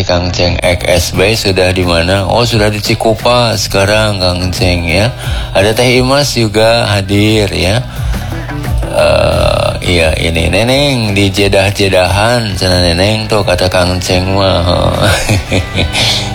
si Kang Ceng XSB sudah di mana? Oh, sudah di Cikupa sekarang Kang Ceng ya. Ada Teh Imas juga hadir ya. Iya ini Neneng di jedah-jedahan sana Neneng tuh kata Kang Ceng mah.